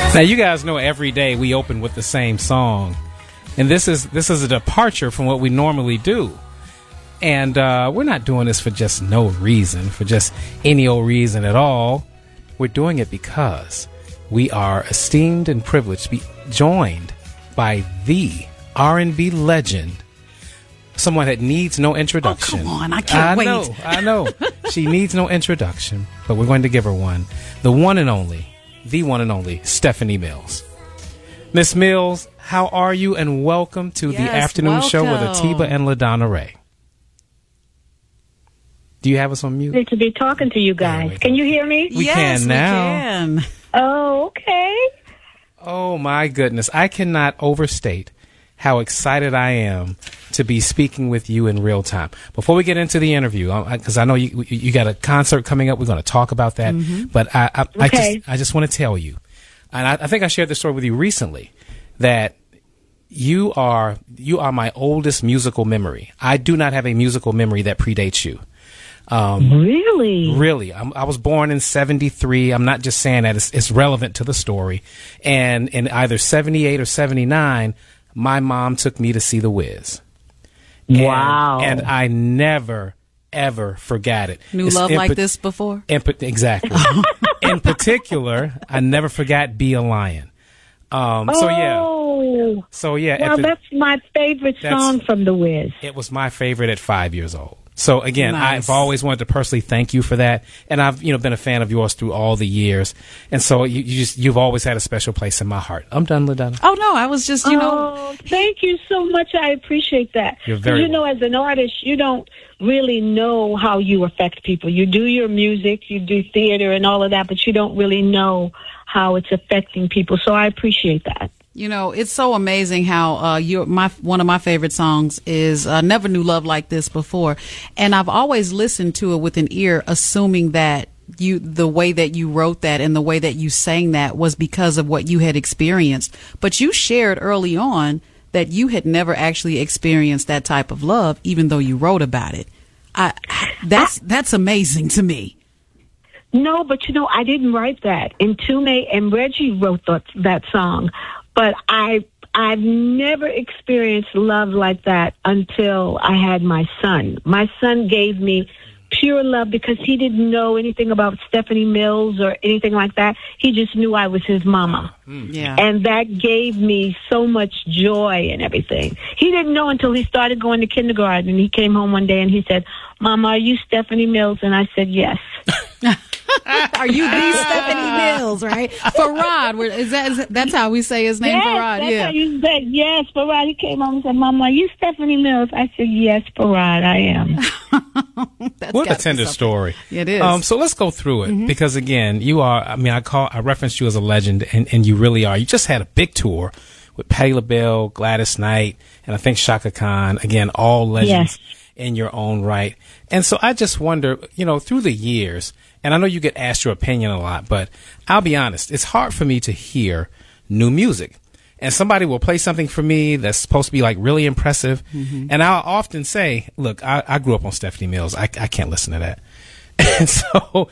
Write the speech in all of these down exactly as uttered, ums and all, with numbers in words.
Now, you guys know every day we open with the same song, and this is this is a departure from what we normally do. And uh, we're not doing this for just no reason, for just any old reason at all. We're doing it because we are esteemed and privileged to be joined by the R and B legend, someone that needs no introduction. Oh, come on, I can't I wait. know, I know. She needs no introduction, but we're going to give her one. The one and only, the one and only, Stephanie Mills. Miss Mills, how are you? And welcome to Yes, the afternoon show with welcome. Atiba and LaDonna Ray. Do you have us on mute? Good to be talking to you guys. Can you hear me? We yes, can now. We can. Oh, okay. Oh, my goodness. I cannot overstate how excited I am to be speaking with you in real time. Before we get into the interview, because I, I know you, you you got a concert coming up. We're going to talk about that. Mm-hmm. But I, I, I Okay. just I just want to tell you, and I, I think I shared this story with you recently, that you are you are my oldest musical memory. I do not have a musical memory that predates you. Um, Really? Really, I'm, I was born in seventy-three. I'm not just saying that; it's, it's relevant to the story. And in either seventy-eight or seventy-nine, my mom took me to see The Wiz. And- Wow. And I never, ever forgot it. Knew It's love in like pa- this before? in pa- exactly. In particular, I never forgot "Be a Lion." Um, so yeah, Oh, so yeah. at well, the- that's my favorite That's- song from The Wiz. It was my favorite at five years old. So again, Nice. I've always wanted to personally thank you for that, and I've you know been a fan of yours through all the years, and so you, you just you've always had a special place in my heart. I'm done, LaDonna. Oh, no, I was just, you know. Oh, thank you so much. I appreciate that. You're very You know, as an artist, you don't really know how you affect people. You do your music, you do theater and all of that, but you don't really know how it's affecting people. So I appreciate that. You know, it's so amazing how uh, you my one of my favorite songs is uh, "Never Knew Love Like This Before," and I've always listened to it with an ear, assuming that you the way that you wrote that and the way that you sang that was because of what you had experienced. But you shared early on that you had never actually experienced that type of love, even though you wrote about it. I, that's that's amazing to me. No, but you know, I didn't write that. Entume and Reggie wrote that, that song. But I, I've never experienced love like that until I had my son. My son gave me pure love because he didn't know anything about Stephanie Mills or anything like that. He just knew I was his mama. Yeah. And that gave me so much joy and everything. He didn't know until he started going to kindergarten. He came home one day and he said, "Mama, are you Stephanie Mills?" And I said, "Yes." Are you the Stephanie Mills, right? Farad, where- is that, is, that's how we say his name, Yes, Farad, that's yeah. how you said, yes, Farad. He came home and said, "Mama, are you Stephanie Mills?" I said, "Yes, Farad, I am." That's What a gotta be tender something. story. It is. Um, so let's go through it because again, you are. I mean, I call. I referenced you as a legend, and, and you really are. You just had a big tour with Patti LaBelle, Gladys Knight, and I think Shaka Khan. Again, all legends Yes. in your own right. And so I just wonder, you know, through the years, and I know you get asked your opinion a lot, but I'll be honest, it's hard for me to hear new music. And somebody will play something for me that's supposed to be like really impressive. And I'll often say, look, I, I grew up on Stephanie Mills. I, I can't listen to that. And so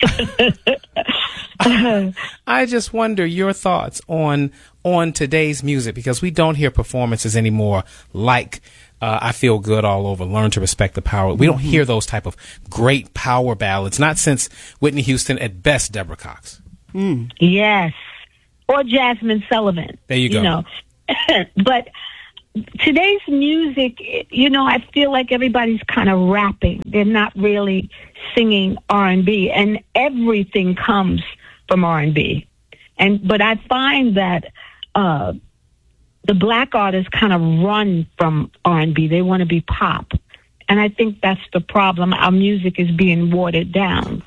I just wonder your thoughts on on today's music, because we don't hear performances anymore like uh, I Feel Good All Over, Learn to Respect the Power. We don't hear those type of great power ballads, not since Whitney Houston, at best Deborah Cox. Yes. Or Jasmine Sullivan. There you go. know. But today's music, you know, I feel like everybody's kind of rapping. They're not really singing R and B, and everything comes from R and B. And but I find that uh, the black artists kind of run from R and B. They want to be pop, and I think that's the problem. Our music is being watered down.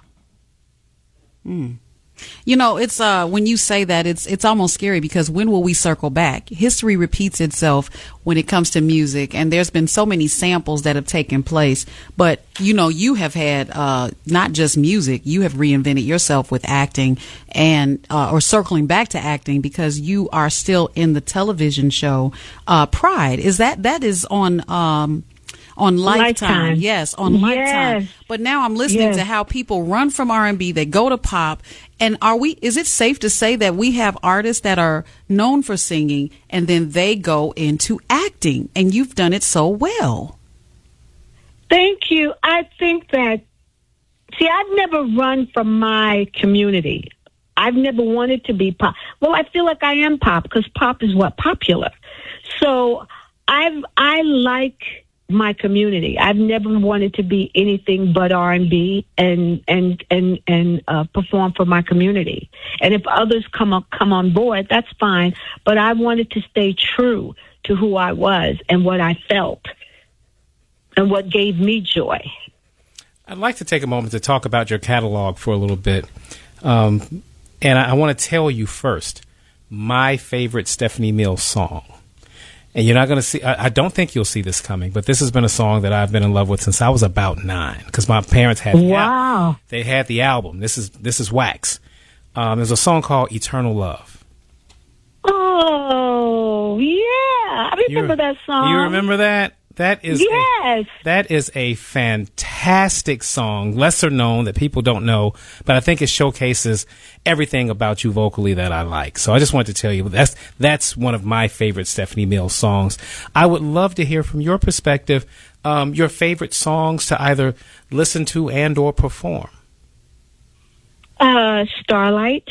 You know, it's uh when you say that, it's it's almost scary, because when will we circle back? History repeats itself when it comes to music, and there's been so many samples that have taken place. But you know, you have had uh not just music, you have reinvented yourself with acting, and uh, or circling back to acting, because you are still in the television show uh Pride. Is that that is on um on Lifetime. Lifetime. Yes, on Yes. Lifetime. But now I'm listening Yes. to how people run from R and B, they go to pop. And are we, is it safe to say that we have artists that are known for singing and then they go into acting, and you've done it so well? Thank you. I think that, see, I've never run from my community. I've never wanted to be pop. Well, I feel like I am pop because pop is what? Popular. So I've, I like my community. I've never wanted to be anything but R and B and and and and uh, perform for my community. And if others come up, come on board, that's fine. But I wanted to stay true to who I was and what I felt and what gave me joy. I'd like to take a moment to talk about your catalog for a little bit. Um, and I, I want to tell you first, my favorite Stephanie Mills song. And you're not going to see, I, I don't think you'll see this coming, but this has been a song that I've been in love with since I was about nine, because my parents had the Wow. al- they had the album. This is this is Wax. Um, there's a song called Eternal Love. Oh, yeah. I remember You- that song. You remember that? That is Yes. a, that is a fantastic song, lesser known, that people don't know, but I think it showcases everything about you vocally that I like. So I just wanted to tell you that's that's one of my favorite Stephanie Mills songs. I would love to hear from your perspective, um, your favorite songs to either listen to and or perform. Uh, Starlight.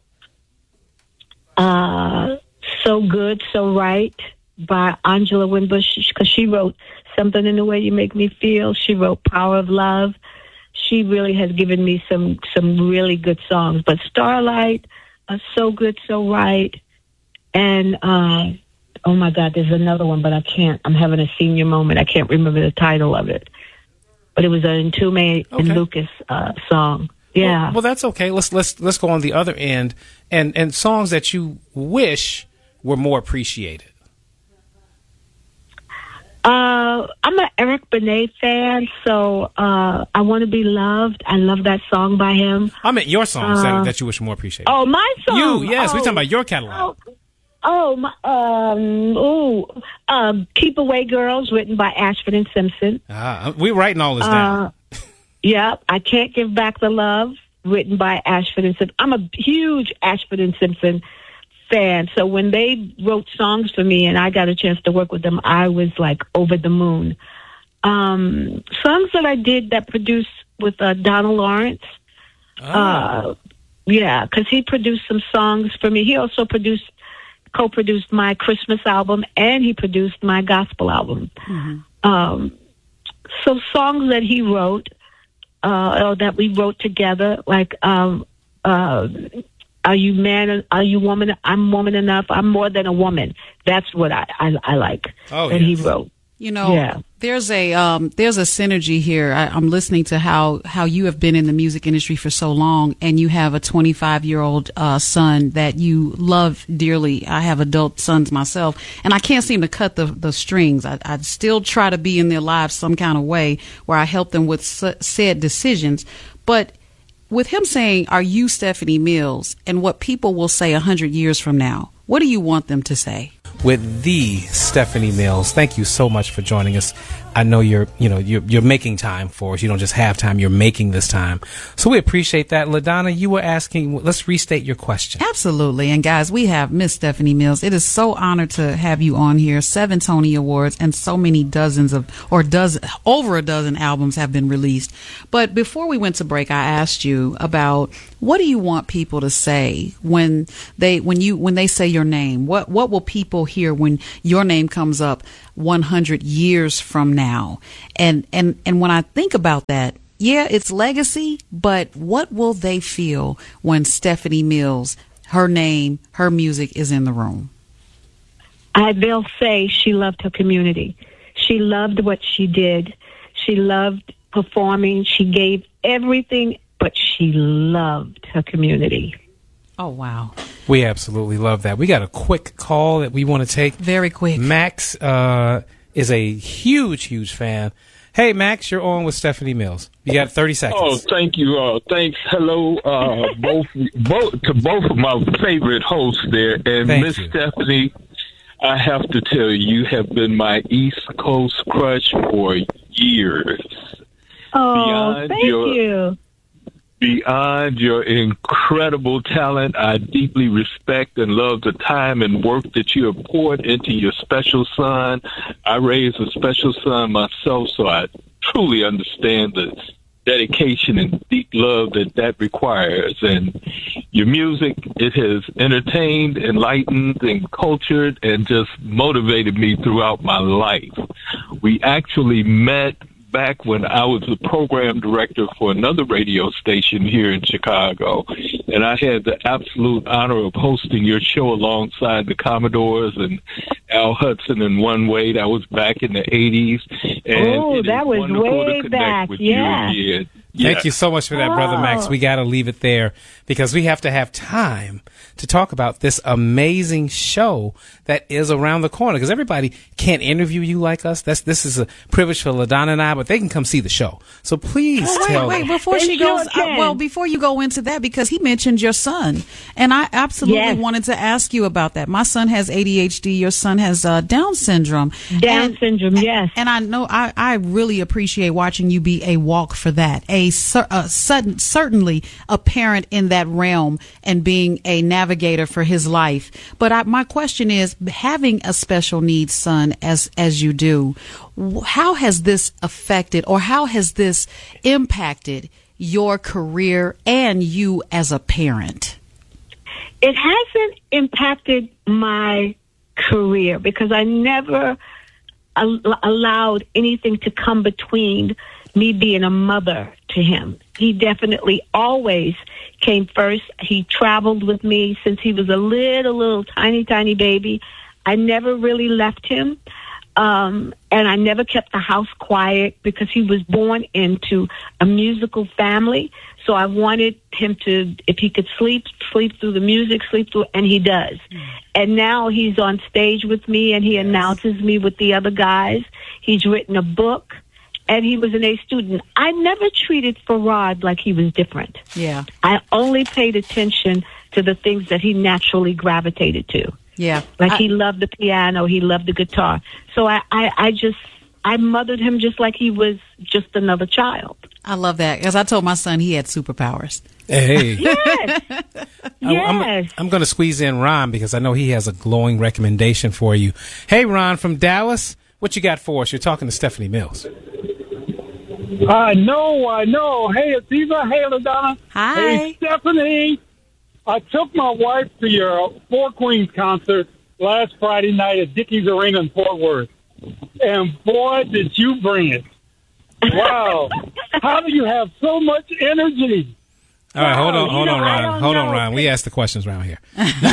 Uh, So Good, So Right by Angela Winbush, because she wrote Something in the Way You Make Me Feel. She wrote Power of Love. She really has given me some, some really good songs. But Starlight, uh, So Good, So Right, and uh, oh my God, there's another one, but I can't. I'm having a senior moment. I can't remember the title of it. But it was an Entombed Okay. and Lucas uh, song. Yeah. Well, well, that's okay. Let's let's let's go on the other end, and and songs that you wish were more appreciated. Uh, I'm an Eric Benet fan, so uh, I Want to Be Loved. I love that song by him. I meant your songs Uh, that, that you wish were more appreciated. Oh, my song. You, yes, oh, we're talking about your catalog. Oh, oh my, um, ooh, um, Keep Away Girls, written by Ashford and Simpson. Ah, we're writing all this down. Uh, yeah, I Can't Give Back the Love, written by Ashford and Simpson. I'm a huge Ashford and Simpson fan. So when they wrote songs for me and I got a chance to work with them, I was like over the moon. Um, songs that I did that produced with uh, Donald Lawrence. Oh. Uh, yeah, because he produced some songs for me. He also produced, co-produced my Christmas album, and he produced my gospel album. Mm-hmm. Um, so songs that he wrote, uh, or that we wrote together, like um, uh, "Are You Man? Are You Woman? I'm Woman Enough. I'm More Than a Woman." That's what I I, I like Oh, that yes. he wrote. You know, Yeah. there's a um, there's a synergy here. I, I'm listening to how how you have been in the music industry for so long, and you have a twenty-five year old uh, son that you love dearly. I have adult sons myself, and I can't seem to cut the the strings. I, I still try to be in their lives some kind of way where I help them with s- said decisions. But with him saying, "Are you Stephanie Mills?" and what people will say a hundred years from now, what do you want them to say? With the Stephanie Mills, thank you so much for joining us. I know you're, you know, you're, you're making time for us. You don't just have time; you're making this time. So we appreciate that. LaDonna, you were asking. Let's restate your question. Absolutely. And guys, we have Miss Stephanie Mills. It is so honored to have you on here. Seven Tony Awards and so many dozens of, or dozen, over a dozen albums have been released. But before we went to break, I asked you about what do you want people to say when they, when you, when they say your name? What, what will people hear when your name comes up one hundred years from now? And, and, and when I think about that, yeah, it's legacy, but what will they feel when Stephanie Mills, her name, her music is in the room? I, they'll say she loved her community. She loved what she did. She loved performing. She gave everything, but she loved her community. Oh, wow. We absolutely love that. We got a quick call that we want to take. Very quick. Max uh, is a huge, huge fan. Hey, Max, you're on with Stephanie Mills. You got thirty seconds. Oh, thank you. Uh, thanks. Hello, uh, both, both to both of my favorite hosts there, and Thank Miss you. Stephanie. I have to tell you, you have been my East Coast crush for years. Oh, Beyond thank your- you. Beyond your incredible talent, I deeply respect and love the time and work that you have poured into your special son. I raised a special son myself, so I truly understand the dedication and deep love that that requires. And your music, it has entertained, enlightened, and cultured, and just motivated me throughout my life. We actually met back when I was the program director for another radio station here in Chicago, and I had the absolute honor of hosting your show alongside the Commodores and Al Hudson and One Way. That was back in the eighties. And Oh, it is that was wonderful way to connect back, with yeah. you again. Thank Yeah. you so much for that, Brother Max. Oh. We got to leave it there because we have to have time to talk about this amazing show that is around the corner. Because everybody can't interview you like us. That's this is a privilege for LaDonna and I, but they can come see the show. So please Well, tell wait, them. wait, before They she sure goes, uh, can. well, before you go into that, because he mentioned your son, and I absolutely Yes. wanted to ask you about that. My son has A D H D. Your son has uh, Down syndrome. Down And- syndrome, yes. And I know I, I really appreciate watching you be a walk for that, a, cer- a sudden, certainly a parent in that realm and being a navigator for his life. But I, my question is, having a special needs son as as you do, wh- how has this affected or how has this impacted your career and you as a parent? It hasn't impacted my career because I never al- allowed anything to come between me being a mother to him. He definitely always came first. He traveled with me since he was a little, little tiny, tiny baby. I never really left him. Um, and I never kept the house quiet because he was born into a musical family. So I wanted him to, if he could sleep, sleep through the music, sleep through, and he does. And now he's on stage with me and he announces me with the other guys. He's written a book and he was an A student. I never treated Farad like he was different. Yeah. I only paid attention to the things that he naturally gravitated to. Yeah. Like I- he loved the piano, he loved the guitar. So I, I, I just, I mothered him just like he was just another child. I love that because I told my son he had superpowers. Hey. Yes. I- yes. I'm, I'm going to squeeze in Ron because I know he has a glowing recommendation for you. Hey, Ron from Dallas, what you got for us? You're talking to Stephanie Mills. I know, I know. Hey, it's Eva. Hey, LaDonna. Hi. Hey, Stephanie. I took my wife to your Four Queens concert last Friday night at Dickies Arena in Fort Worth. And boy, did you bring it. Wow. How do you have so much energy? All right, hold on, you hold know, on, I Ron. don't Hold on, know. Ron. We ask the questions around here.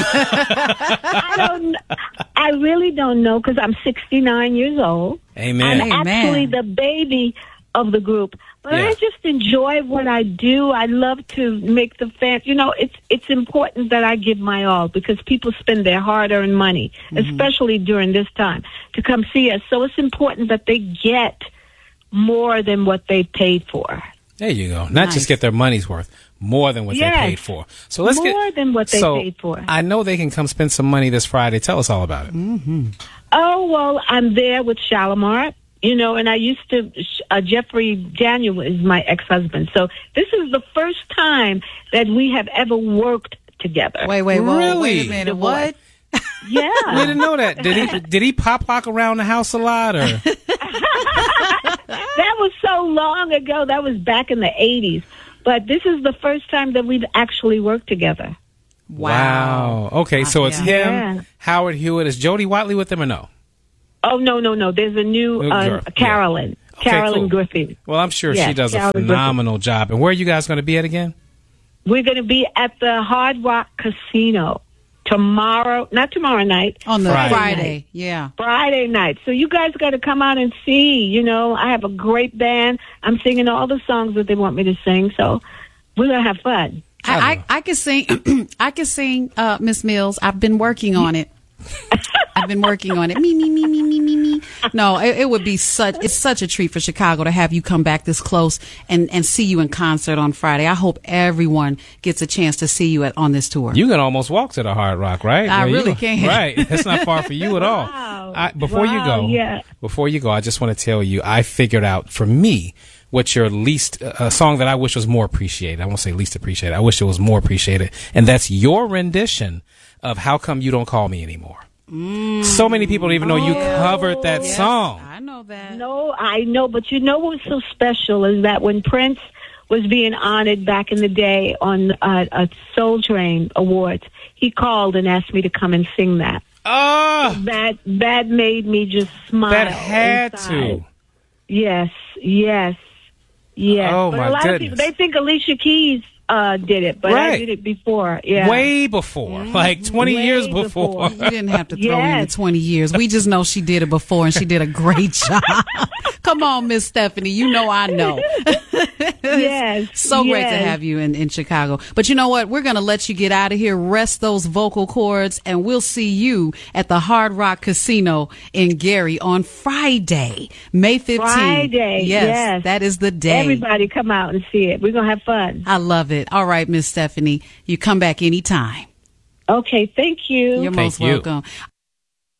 I don't, I really don't know because I'm sixty-nine years old. Amen. I'm Amen. actually the baby of the group. But Yeah. I just enjoy what I do. I love to make the fans, you know, it's it's important that I give my all because people spend their hard-earned money, especially during this time, to come see us. So it's important that they get more than what they paid for. There you go. Not Nice. just get their money's worth, more than what Yes. they paid for. So let's get More than what they so paid for. I know they can come spend some money this Friday. Tell us all about it. Oh, well, I'm there with Shalimar, you know, and I used to, uh, Jeffrey Daniel is my ex-husband. So this is the first time that we have ever worked together. Wait, wait, whoa, Really? wait a minute. What? We Yeah. didn't know that. Did he? Did he pop lock around the house a lot, or? That was so long ago. That was back in the eighties. But this is the first time that we've actually worked together. Wow. Okay, so it's Yeah. him, Yeah. Howard Hewitt. Is Jody Watley with them or no? Oh, no, no, no. There's a new New uh, girl. Carolyn. Okay, Carolyn cool. Griffin. Well, I'm sure she Yes, does a Carolyn Griffin. phenomenal job. And where are you guys going to be at again? We're going to be at the Hard Rock Casino tomorrow, not tomorrow night, On the Friday. Friday. Yeah. Friday night. So you guys got to come out and see. You know, I have a great band. I'm singing all the songs that they want me to sing. So we're going to have fun. I I, know. I, I can sing. I can sing, uh, Miss Mills. I've been working on it. I've been working on it. Me, me, me, me, me, me, me. No, it, it would be such, it's such a treat for Chicago to have you come back this close and, and see you in concert on Friday. I hope everyone gets a chance to see you at, on this tour. You can almost walk to the Hard Rock, right? I Yeah, really you, can. Right. It's not far for you at all. Wow. I, before Wow, you go, yeah. before you go, I just want to tell you, I figured out for me what your least, a song that I wish was more appreciated. I won't say least appreciated. I wish it was more appreciated. And that's your rendition of How Come You Don't Call Me Anymore. Mm. So many people don't even know you covered that Yes, song. I know that. No, I know, but you know what's so special is that when Prince was being honored back in the day on uh, a Soul Train Awards, he called and asked me to come and sing that. Oh, That that made me just smile. that had inside. to. Yes, yes, yes. Oh, but my a lot goodness. of people, they think Alicia Keys uh, did it, but Right. I did it before. Yeah. Way before, like twenty Way years before. before. You didn't have to throw in the Yes. twenty years. We just know she did it before and she did a great job. Come on, Miss Stephanie. You know I know. Yes. So great to yes. have you in, in Chicago. But you know what? We're going to let you get out of here, rest those vocal cords, and we'll see you at the Hard Rock Casino in Gary on Friday, May fifteenth. Friday, Yes, yes. that is the day. Everybody come out and see it. We're going to have fun. I love it. All right, Miss Stephanie, you come back anytime. Okay, thank you. You're Thank most you. welcome.